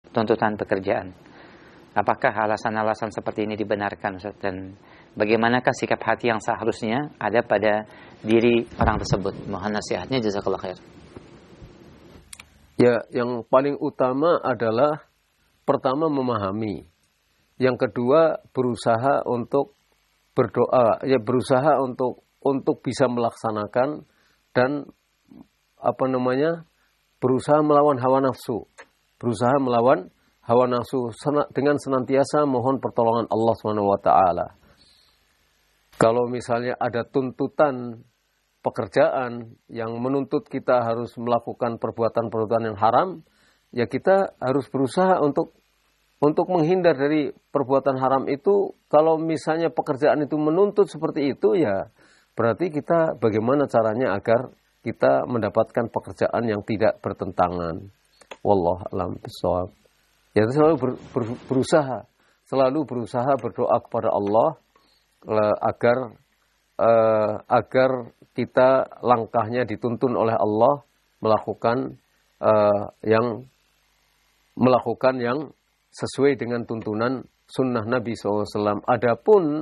tuntutan pekerjaan. Apakah alasan-alasan seperti ini dibenarkan, Ustaz? Dan bagaimanakah sikap hati yang seharusnya ada pada diri orang tersebut? Mohon nasihatnya, jazakallah khair. Ya, yang paling utama adalah pertama memahami. Yang kedua berusaha untuk berdoa, ya berusaha untuk bisa melaksanakan dan berusaha melawan hawa nafsu. Berusaha melawan hawa nafsu dengan senantiasa mohon pertolongan Allah SWT. Kalau misalnya ada tuntutan pekerjaan yang menuntut kita harus melakukan perbuatan-perbuatan yang haram, ya kita harus berusaha untuk menghindar dari perbuatan haram itu. Kalau misalnya pekerjaan itu menuntut seperti itu, ya berarti kita bagaimana caranya agar kita mendapatkan pekerjaan yang tidak bertentangan. Wallahu a'lam bishawab. Ya, selalu berusaha berdoa kepada Allah agar kita langkahnya dituntun oleh Allah melakukan yang sesuai dengan tuntunan sunnah Nabi SAW. Adapun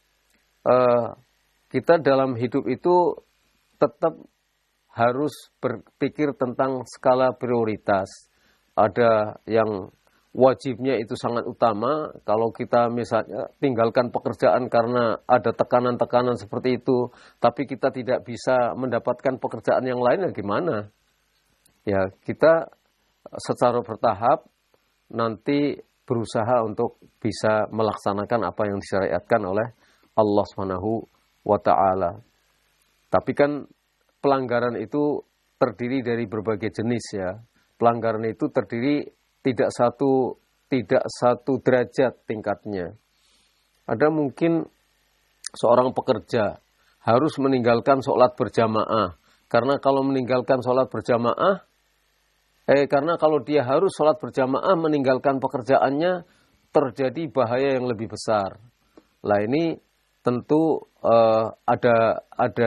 kita dalam hidup itu tetap harus berpikir tentang skala prioritas. Ada yang wajibnya itu sangat utama. Kalau kita misalnya tinggalkan pekerjaan karena ada tekanan-tekanan seperti itu, tapi kita tidak bisa mendapatkan pekerjaan yang lain, ya gimana? Ya, kita secara bertahap nanti berusaha untuk bisa melaksanakan apa yang disyariatkan oleh Allah SWT. Tapi kan pelanggaran itu terdiri dari berbagai jenis, ya. Pelanggaran itu terdiri tidak satu derajat tingkatnya. Ada mungkin seorang pekerja harus meninggalkan sholat berjamaah. Karena kalau meninggalkan sholat berjamaah, karena kalau dia harus sholat berjamaah meninggalkan pekerjaannya, terjadi bahaya yang lebih besar. Lah ini tentu ada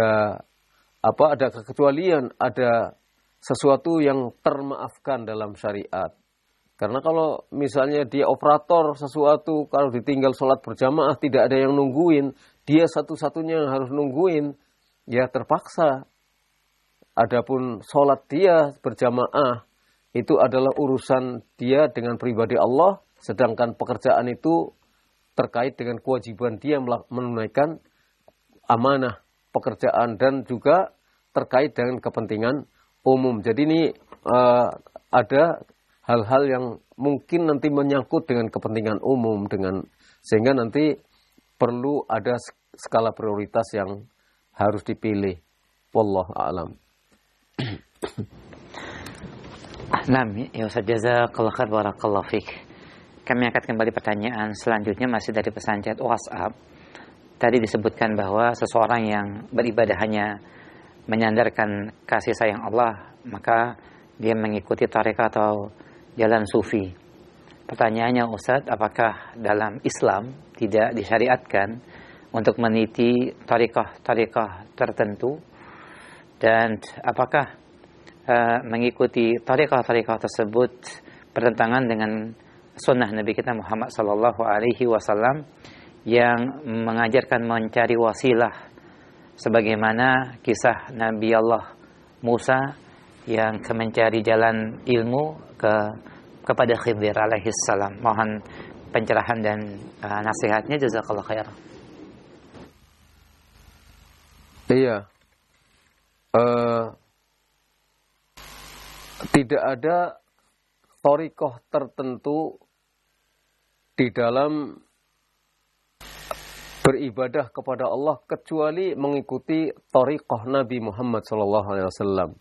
kekecualian, ada sesuatu yang termaafkan dalam syariat. Karena kalau misalnya dia operator sesuatu, kalau ditinggal sholat berjamaah tidak ada yang nungguin, dia satu-satunya yang harus nungguin, ya terpaksa. Adapun sholat dia berjamaah itu adalah urusan dia dengan pribadi Allah, sedangkan pekerjaan itu terkait dengan kewajiban dia menunaikan amanah pekerjaan dan juga terkait dengan kepentingan umum. Jadi ini ada hal-hal yang mungkin nanti menyangkut dengan kepentingan umum, sehingga nanti perlu ada skala prioritas yang harus dipilih. Wallahu a'lam. Nah, ya Ustaz, jazakallahu khair, barakallahu fiik. Kami angkat kembali pertanyaan selanjutnya masih dari pesan chat WhatsApp. Tadi disebutkan bahwa seseorang yang beribadah hanya menyandarkan kasih sayang Allah, maka dia mengikuti tarekat atau jalan sufi. Pertanyaannya Ustaz, apakah dalam Islam tidak disyariatkan untuk meniti tarekat tertentu, dan apakah mengikuti tarekat tersebut bertentangan dengan sunnah Nabi kita Muhammad SAW yang mengajarkan mencari wasilah, sebagaimana kisah Nabi Allah Musa yang mencari jalan ilmu kepada Khidir alaihi salam. Mohon pencerahan dan nasihatnya, jazakallahu khair. Iya. Tidak ada thariqah tertentu di dalam beribadah kepada Allah kecuali mengikuti thariqah Nabi Muhammad SAW.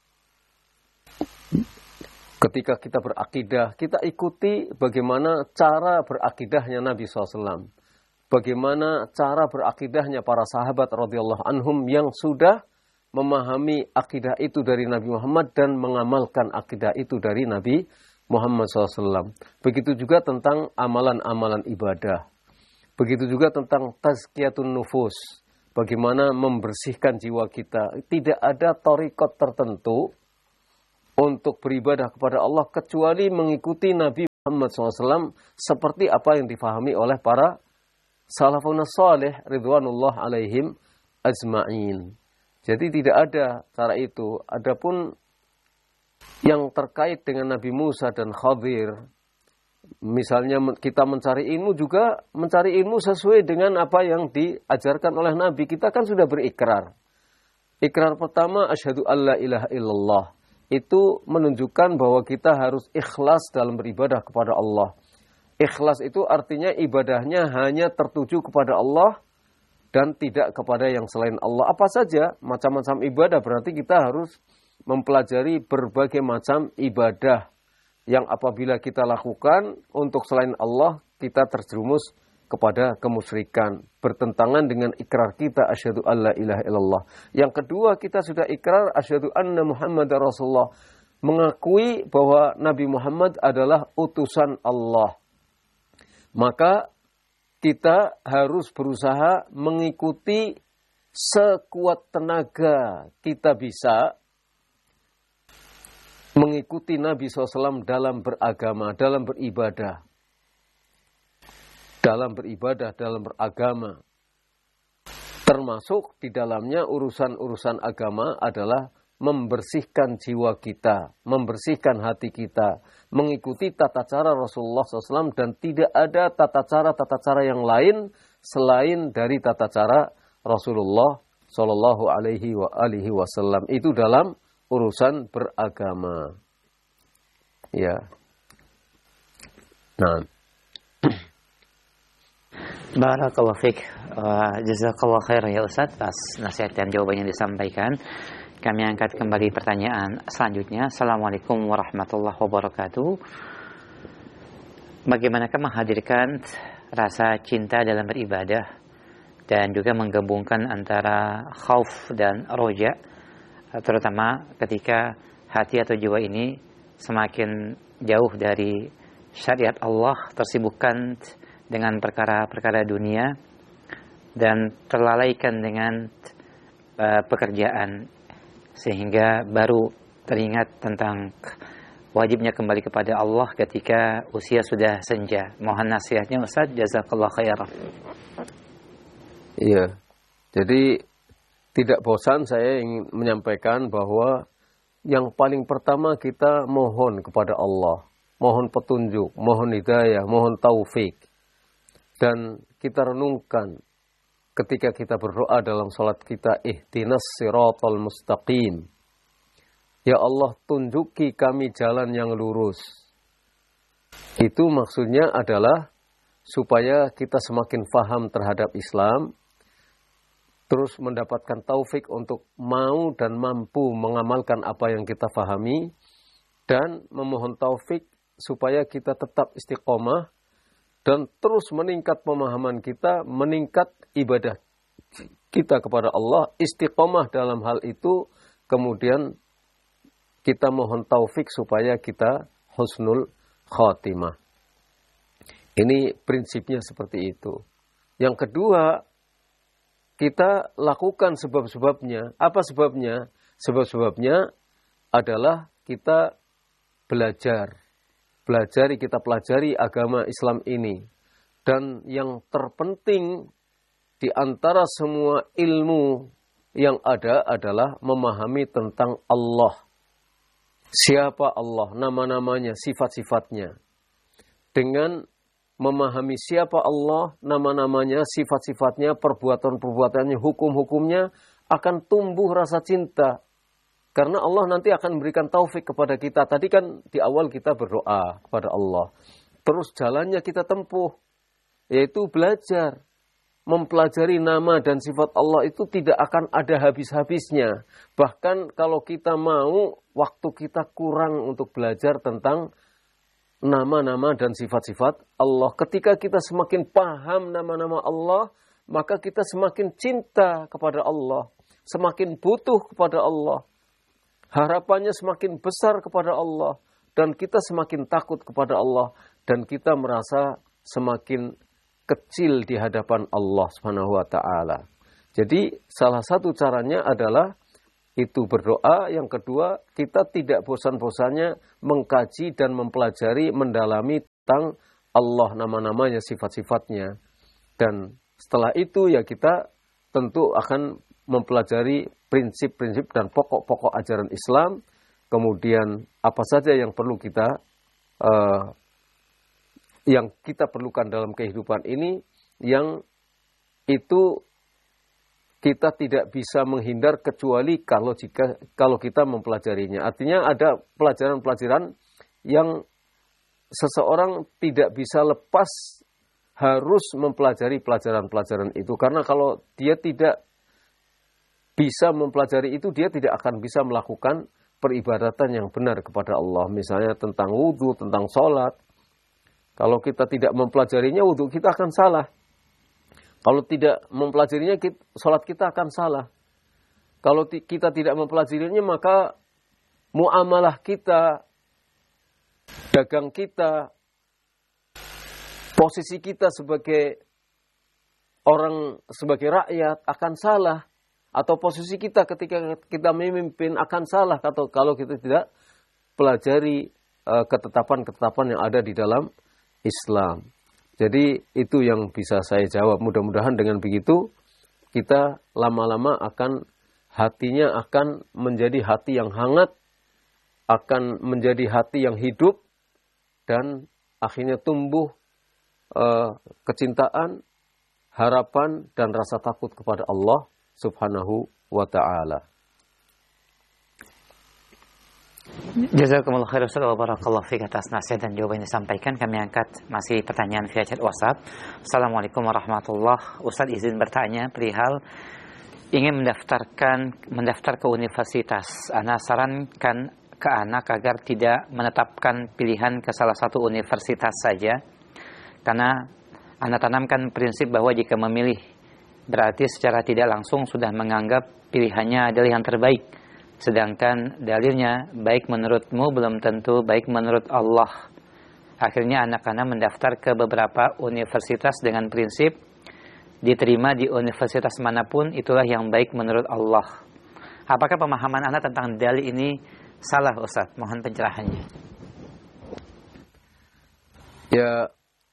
Ketika kita berakidah, kita ikuti bagaimana cara berakidahnya Nabi SAW. Bagaimana cara berakidahnya para sahabat radhiyallahu anhum yang sudah memahami akidah itu dari Nabi Muhammad dan mengamalkan akidah itu dari Nabi Muhammad SAW. Begitu juga tentang amalan-amalan ibadah. Begitu juga tentang tazkiyatun nufus. Bagaimana membersihkan jiwa kita. Tidak ada thariqat tertentu untuk beribadah kepada Allah kecuali mengikuti Nabi Muhammad SAW seperti apa yang difahami oleh para salafun salih ridwanullah alaihim ajma'in. Jadi tidak ada cara itu. Adapun yang terkait dengan Nabi Musa dan Khadir, misalnya kita mencari ilmu juga mencari ilmu sesuai dengan apa yang diajarkan oleh Nabi. Kita kan sudah berikrar. Ikrar pertama, asyhadu alla ilaha illallah. Itu menunjukkan bahwa kita harus ikhlas dalam beribadah kepada Allah. Ikhlas itu artinya ibadahnya hanya tertuju kepada Allah dan tidak kepada yang selain Allah. Apa saja macam-macam ibadah, berarti kita harus mempelajari berbagai macam ibadah yang apabila kita lakukan untuk selain Allah, kita terjerumus kepada kemusyrikan, bertentangan dengan ikrar kita asyhadu alla ilaha illallah. Yang kedua, kita sudah ikrar asyhadu anna Muhammadar Rasulullah, mengakui bahwa Nabi Muhammad adalah utusan Allah. Maka kita harus berusaha mengikuti sekuat tenaga kita bisa mengikuti Nabi SAW dalam beragama, dalam beribadah. Dalam beribadah, dalam beragama. Termasuk di dalamnya urusan-urusan agama adalah membersihkan jiwa kita, membersihkan hati kita, mengikuti tata cara Rasulullah SAW dan tidak ada tata cara yang lain selain dari tata cara Rasulullah Shallallahu Alaihi Wasallam. Itu dalam urusan beragama. Ya. Nah. Barakallahu fiik. Jazakallahu khairan ya Ustaz atas nasihat dan jawaban yang disampaikan. Kami angkat kembali pertanyaan selanjutnya. Assalamualaikum warahmatullahi wabarakatuh. Bagaimanakah menghadirkan rasa cinta dalam beribadah dan juga menggabungkan antara khauf dan roja, terutama ketika hati atau jiwa ini semakin jauh dari syariat Allah, tersibukkan dengan perkara-perkara dunia dan terlalaikan dengan pekerjaan, sehingga baru teringat tentang wajibnya kembali kepada Allah ketika usia sudah senja. Mohon nasihatnya Ustaz, jazakallah khairan. Iya. Jadi tidak bosan saya ingin menyampaikan bahwa yang paling pertama kita mohon kepada Allah, mohon petunjuk, mohon hidayah, mohon taufik. Dan kita renungkan ketika kita berdoa dalam salat kita, ihdinas siratal mustaqim. Ya Allah, tunjuki kami jalan yang lurus. Itu maksudnya adalah supaya kita semakin faham terhadap Islam, terus mendapatkan taufik untuk mau dan mampu mengamalkan apa yang kita fahami, dan memohon taufik supaya kita tetap istiqomah dan terus meningkat pemahaman kita, meningkat ibadah kita kepada Allah, istiqomah dalam hal itu, kemudian kita mohon taufik supaya kita husnul khatimah. Ini prinsipnya seperti itu. Yang kedua, kita lakukan sebab-sebabnya. Apa sebabnya? Sebab-sebabnya adalah kita belajar. Kita pelajari agama Islam ini. Dan yang terpenting di antara semua ilmu yang ada adalah memahami tentang Allah. Siapa Allah, nama-namanya, sifat-sifatnya. Dengan memahami siapa Allah, nama-namanya, sifat-sifatnya, perbuatan-perbuatannya, hukum-hukumnya, akan tumbuh rasa cinta. Karena Allah nanti akan memberikan taufik kepada kita. Tadi kan di awal kita berdoa kepada Allah. Terus jalannya kita tempuh, yaitu belajar. Mempelajari nama dan sifat Allah itu tidak akan ada habis-habisnya. Bahkan kalau kita mau, waktu kita kurang untuk belajar tentang nama-nama dan sifat-sifat Allah. Ketika kita semakin paham nama-nama Allah, maka kita semakin cinta kepada Allah. Semakin butuh kepada Allah. Harapannya semakin besar kepada Allah. Dan kita semakin takut kepada Allah. Dan kita merasa semakin kecil di hadapan Allah Subhanahu wa ta'ala. Jadi salah satu caranya adalah itu berdoa, yang kedua kita tidak bosan-bosannya mengkaji dan mempelajari, mendalami tentang Allah, nama-namanya, sifat-sifatnya. Dan setelah itu ya kita tentu akan mempelajari prinsip-prinsip dan pokok-pokok ajaran Islam. Kemudian apa saja yang perlu yang kita perlukan dalam kehidupan ini, yang itu kita tidak bisa menghindar kecuali kalau kita mempelajarinya. Artinya ada pelajaran-pelajaran yang seseorang tidak bisa lepas, harus mempelajari pelajaran-pelajaran itu. Karena kalau dia tidak bisa mempelajari itu, dia tidak akan bisa melakukan peribadatan yang benar kepada Allah. Misalnya tentang wudhu, tentang sholat. Kalau kita tidak mempelajarinya, wudhu kita akan salah. Kalau tidak mempelajarinya, sholat kita akan salah. Kalau kita tidak mempelajarinya, maka muamalah kita, dagang kita, posisi kita sebagai orang, sebagai rakyat akan salah. Atau posisi kita ketika kita memimpin akan salah kalau kita tidak pelajari ketetapan-ketetapan yang ada di dalam Islam. Jadi itu yang bisa saya jawab. Mudah-mudahan dengan begitu kita lama-lama hatinya akan menjadi hati yang hangat, akan menjadi hati yang hidup, dan akhirnya tumbuh kecintaan, harapan, dan rasa takut kepada Allah Subhanahu wa ta'ala. Jazakumullah khair Ustaz wa barakallahu fiik atas nasihat dan jawaban yang disampaikan. Kami angkat masih pertanyaan via chat WhatsApp. Assalamualaikum warahmatullahi. Ustaz izin bertanya perihal ingin mendaftar ke universitas. Ana sarankan ke anak agar tidak menetapkan pilihan ke salah satu universitas saja. Karena ana tanamkan prinsip bahwa jika memilih berarti secara tidak langsung sudah menganggap pilihannya adalah yang terbaik. Sedangkan dalilnya baik menurutmu belum tentu baik menurut Allah. Akhirnya anak-anak mendaftar ke beberapa universitas dengan prinsip diterima di universitas manapun itulah yang baik menurut Allah. Apakah pemahaman anak tentang dalil ini salah Ustaz? Mohon pencerahannya. Ya,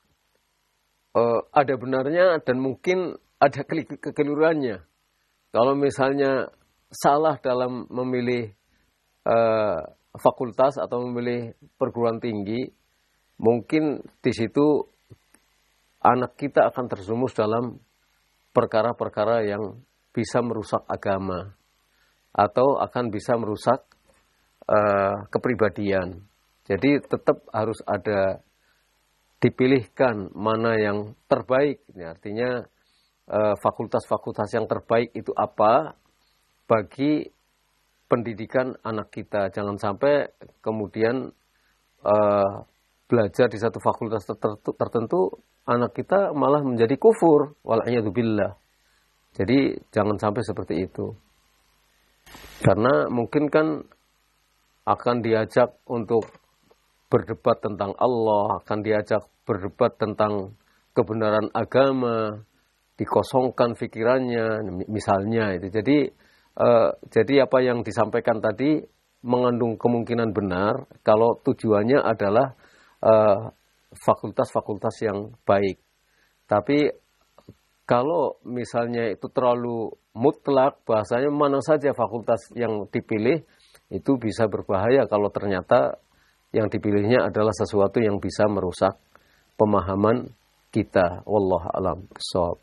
ada benarnya dan mungkin ada kekeliruannya. Kalau misalnya salah dalam memilih fakultas atau memilih perguruan tinggi, mungkin di situ anak kita akan terjerumus dalam perkara-perkara yang bisa merusak agama atau akan bisa merusak kepribadian. Jadi tetap harus ada dipilihkan mana yang terbaik. Ini artinya fakultas-fakultas yang terbaik itu apa bagi pendidikan anak kita. Jangan sampai kemudian belajar di satu fakultas tertentu anak kita malah menjadi kufur. Wal'iyadzubillah. Jadi jangan sampai seperti itu. Karena mungkin kan akan diajak untuk berdebat tentang Allah, akan diajak berdebat tentang kebenaran agama, dikosongkan pikirannya, misalnya itu. Jadi apa yang disampaikan tadi mengandung kemungkinan benar kalau tujuannya adalah fakultas-fakultas yang baik. Tapi kalau misalnya itu terlalu mutlak, bahasanya mana saja fakultas yang dipilih, itu bisa berbahaya kalau ternyata yang dipilihnya adalah sesuatu yang bisa merusak pemahaman kita. Wallahu a'lam bishawab.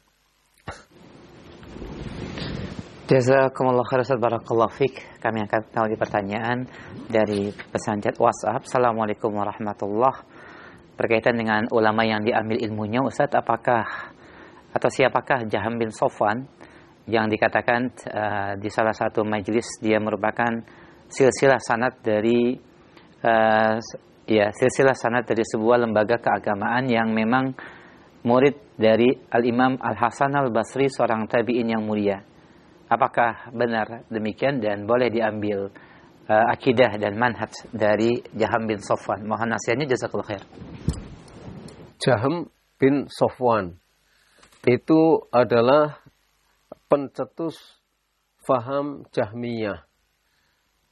Jazakumullah khair Ustaz, barakallahu fiik. Kami akan lagi pertanyaan dari pesan chat WhatsApp. Assalamualaikum warahmatullahi. Berkaitan dengan ulama yang diambil ilmunya, Ustaz, apakah atau siapakah Jaham bin Safwan yang dikatakan di salah satu majelis dia merupakan silsilah sanad dari silsilah sanad dari sebuah lembaga keagamaan yang memang murid dari Al-Imam Al-Hasan Al-Basri, seorang tabi'in yang mulia. Apakah benar demikian dan boleh diambil akidah dan manhaj dari Jaham bin Safwan? Mohon nasihatnya, jazakallahu khair. Jaham bin Safwan itu adalah pencetus faham Jahmiyah.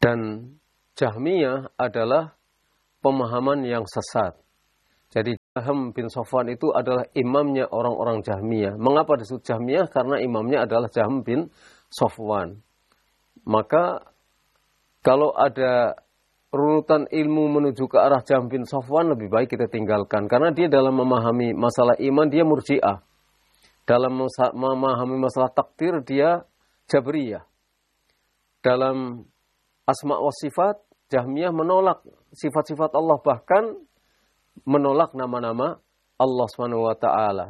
Dan Jahmiyah adalah pemahaman yang sesat. Jadi Jahm bin Safwan itu adalah imamnya orang-orang Jahmiyah. Mengapa disebut Jahmiyah? Karena imamnya adalah Jahm bin Safwan. Maka kalau ada runutan ilmu menuju ke arah Jahm bin Safwan, lebih baik kita tinggalkan. Karena dia dalam memahami masalah iman, dia murji'ah. Dalam memahami masalah takdir, dia jabriyah. Dalam asma wa sifat, Jahmiyah menolak sifat-sifat Allah, bahkan menolak nama-nama Allah SWT.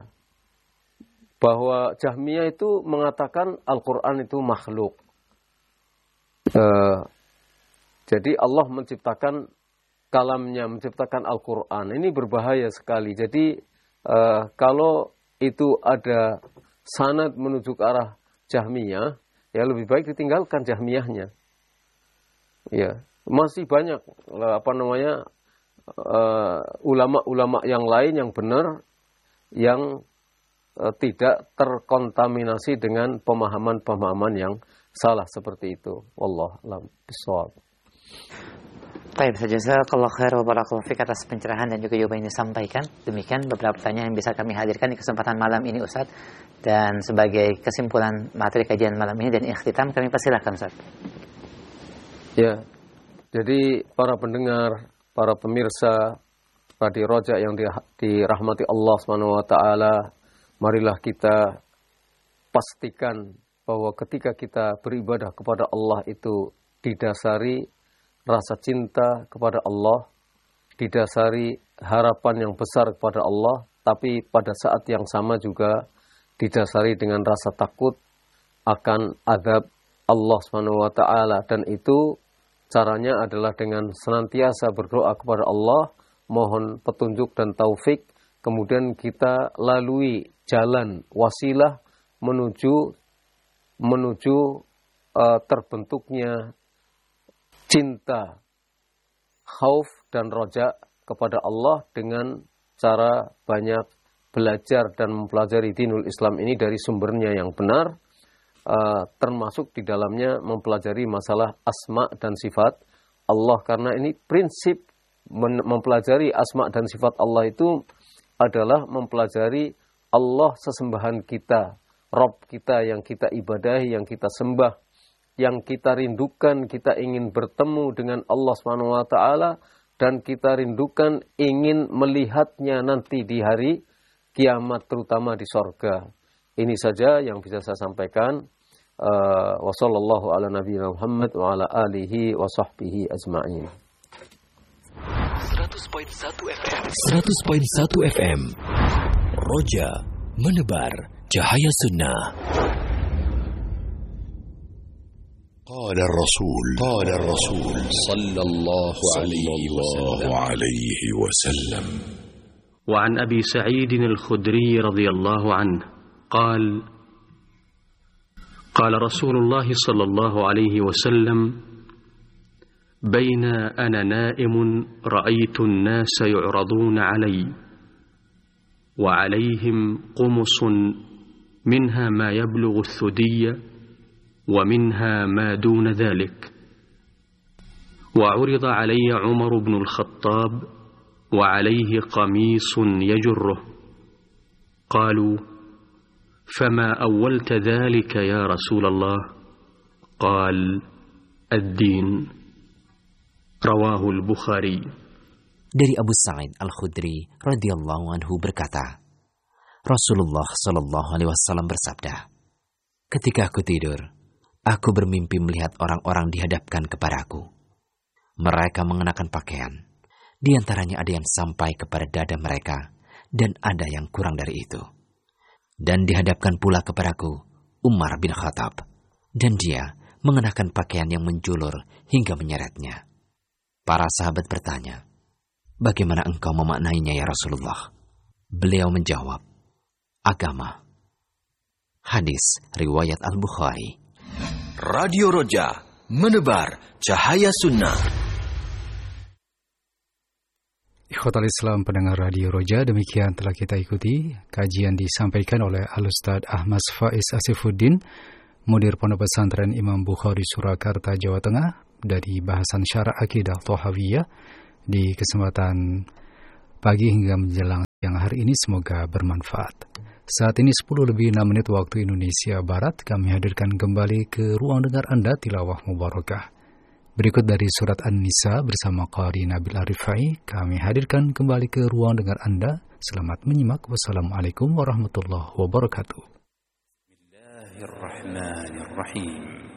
Bahwa Jahmiyah itu mengatakan Al-Quran itu makhluk. Jadi Allah menciptakan kalamnya, menciptakan Al-Quran. Ini berbahaya sekali. Jadi kalau itu ada sanad menuju ke arah Jahmiyah, ya lebih baik ditinggalkan Jahmiyahnya. Ya, masih banyak ulama-ulama yang lain yang benar, yang tidak terkontaminasi dengan pemahaman-pemahaman yang salah seperti itu. Wallahu a'lam bishawab. Baik, jazakallahu khair wa barakallahu fik atas pencerahan dan juga jawaban yang disampaikan. Demikian beberapa pertanyaan yang bisa kami hadirkan di kesempatan malam ini, Ustaz. Dan sebagai kesimpulan materi kajian malam ini dan ikhtitam, kami persilahkan, Ustaz. Ya, jadi para pendengar, para pemirsa Radio Roja yang dirahmati Allah SWT, marilah kita pastikan bahwa ketika kita beribadah kepada Allah itu didasari rasa cinta kepada Allah, didasari harapan yang besar kepada Allah, tapi pada saat yang sama juga didasari dengan rasa takut akan azab Allah SWT. Dan itu caranya adalah dengan senantiasa berdoa kepada Allah, mohon petunjuk dan taufik, kemudian kita lalui jalan wasilah menuju terbentuknya cinta, khauf dan roja kepada Allah dengan cara banyak belajar dan mempelajari dinul Islam ini dari sumbernya yang benar, termasuk di dalamnya mempelajari masalah asma dan sifat Allah. Karena ini prinsip mempelajari asma dan sifat Allah itu adalah mempelajari Allah sesembahan kita, Rabb kita yang kita ibadahi, yang kita sembah, yang kita rindukan. Kita ingin bertemu dengan Allah SWT dan kita rindukan ingin melihatnya nanti di hari kiamat, terutama di sorga. Ini saja yang bisa saya sampaikan. Wa sallallahu ala nabiyina Muhammad wa ala alihi wa sahbihi ajma'in. 100.1 FM Roja menebar cahaya sunnah. قال الرسول صلى الله عليه وسلم وعن أبي سعيد الخدري رضي الله عنه قال قال رسول الله صلى الله عليه وسلم بين أنا نائم رأيت الناس يعرضون علي وعليهم قمص منها ما يبلغ الثدي ومنها ما دون ذلك وعرض علي عمر بن الخطاب وعليه قميص يجره قالوا فما أولت ذلك يا رسول الله قال الدين رواه البخاري. Dari Abu Sa'id Al-Khudri radhiyallahu anhu berkata, Rasulullah sallallahu alaihi wasallam bersabda, ketika aku tidur, aku bermimpi melihat orang-orang dihadapkan kepadaku. Mereka mengenakan pakaian. Di antaranya ada yang sampai kepada dada mereka, dan ada yang kurang dari itu. Dan dihadapkan pula kepadaku Umar bin Khattab, dan dia mengenakan pakaian yang menjulur hingga menyeretnya. Para sahabat bertanya, bagaimana engkau memaknainya ya Rasulullah? Beliau menjawab, agama. Hadis riwayat Al-Bukhari. Radio Roja menebar cahaya sunnah. Ikhwatal Islam pendengar Radio Roja, demikian telah kita ikuti kajian disampaikan oleh Al-Ustaz Ahmad Faiz Asifuddin, Mudir Pondok Pesantren Imam Bukhari Surakarta, Jawa Tengah, dari bahasan Syarah Aqidah Thahawiyah di kesempatan pagi hingga menjelang siang hari ini, semoga bermanfaat. Saat ini 10:06 waktu Indonesia Barat, kami hadirkan kembali ke ruang dengar Anda tilawah mubarakah. Berikut dari surat An-Nisa bersama Qari Nabil Arifai, kami hadirkan kembali ke ruang dengar Anda. Selamat menyimak. Wassalamualaikum warahmatullahi wabarakatuh. Bismillahirrahmanirrahim.